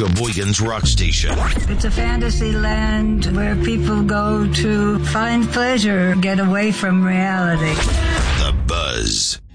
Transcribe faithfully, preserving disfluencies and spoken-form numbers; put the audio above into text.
Sheboygan's rock station. It's a fantasy land where people go to find pleasure, get away from reality. The Buzz.